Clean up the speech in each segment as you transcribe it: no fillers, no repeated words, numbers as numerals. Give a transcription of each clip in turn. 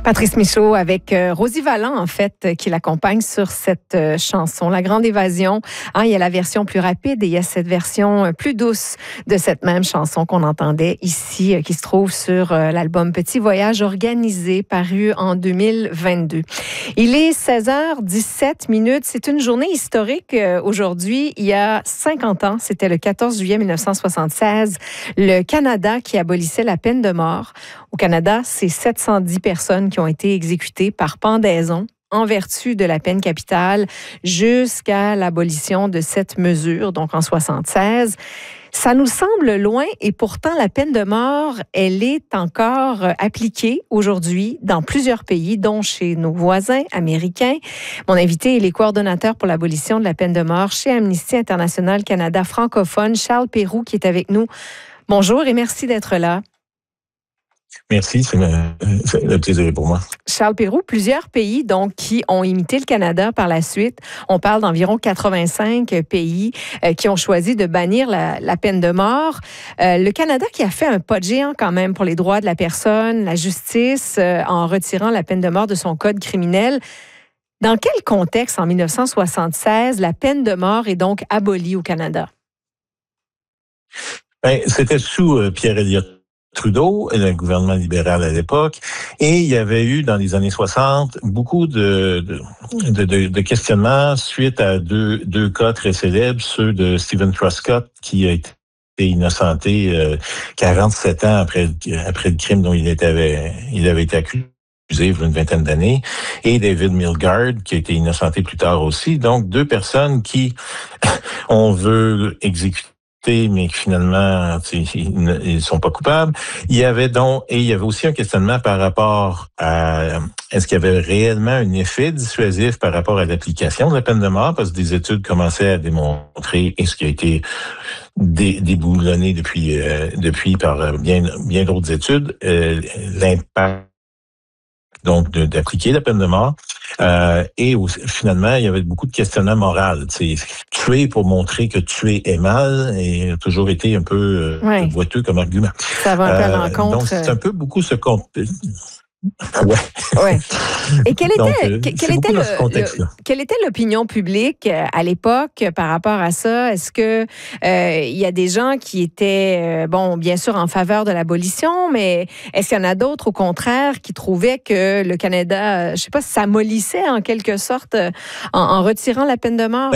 Patrice Michaud avec Rosie Valland, en fait, qui l'accompagne sur cette chanson, La Grande Évasion. Il y a la version plus rapide et il y a cette version plus douce de cette même chanson qu'on entendait ici, qui se trouve sur l'album Petit Voyage organisé, paru en 2022. Il est 16h17. C'est une journée historique aujourd'hui. Il y a 50 ans, c'était le 14 juillet 1976, le Canada qui abolissait la peine de mort. Au Canada, c'est 710 personnes qui ont été exécutées par pendaison en vertu de la peine capitale jusqu'à l'abolition de cette mesure, donc en 1976. Ça nous semble loin et pourtant la peine de mort, elle est encore appliquée aujourd'hui dans plusieurs pays, dont chez nos voisins américains. Mon invité est le coordonnateur pour l'abolition de la peine de mort chez Amnesty International Canada francophone, Charles Péroux, qui est avec nous. Bonjour et merci d'être là. Merci, c'est le plaisir pour moi. Charles Péroux, plusieurs pays donc qui ont imité le Canada par la suite. On parle d'environ 85 pays qui ont choisi de bannir la peine de mort. Le Canada qui a fait un pas de géant quand même pour les droits de la personne, la justice, en retirant la peine de mort de son code criminel. Dans quel contexte, en 1976, la peine de mort est donc abolie au Canada? C'était sous Pierre Elliott Trudeau, le gouvernement libéral à l'époque, et il y avait eu dans les années 60 beaucoup de questionnements suite à deux cas très célèbres, ceux de Stephen Truscott qui a été innocenté 47 ans après le crime dont il avait été accusé il y a une vingtaine d'années, et David Milgaard qui a été innocenté plus tard aussi. Donc deux personnes qui on veut exécuter mais finalement, ils sont pas coupables. Il y avait aussi un questionnement par rapport à est-ce qu'il y avait réellement un effet dissuasif par rapport à l'application de la peine de mort, parce que des études commençaient à démontrer, et ce qui a été déboulonné depuis par bien d'autres études, l'impact donc d'appliquer la peine de mort. Et finalement, il y avait beaucoup de questionnements moraux. Tuer pour montrer que tuer est mal et a toujours été un peu boiteux comme argument. Ça va un peu à l'encontre. Donc, c'est un peu beaucoup ce qu'on... Ouais. Et quelle était l'opinion publique à l'époque par rapport à ça? Est-ce que il y a des gens qui étaient, bien sûr, en faveur de l'abolition, mais est-ce qu'il y en a d'autres, au contraire, qui trouvaient que le Canada, s'amollissait en quelque sorte en retirant la peine de mort?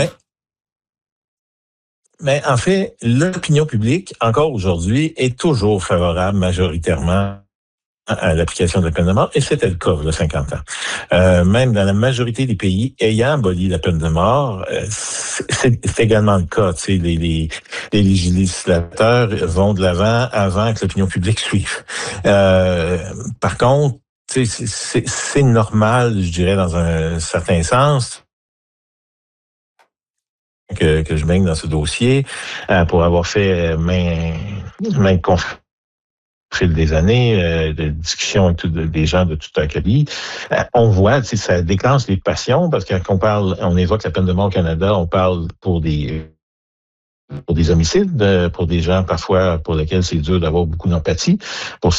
Mais en fait, l'opinion publique, encore aujourd'hui, est toujours favorable majoritairement à l'application de la peine de mort, et c'était le cas il y a 50 ans. Même dans la majorité des pays ayant aboli la peine de mort, c'est également le cas. Les législateurs vont de l'avant avant que l'opinion publique suive. Par contre, c'est normal, je dirais, dans un certain sens, que je baigne dans ce dossier pour avoir fait main conférence au fil des années, de discussions avec des gens de tout acabit. On voit, ça déclenche les passions, parce que quand on évoque la peine de mort au Canada, on parle pour des homicides, pour des gens parfois pour lesquels c'est dur d'avoir beaucoup d'empathie, pour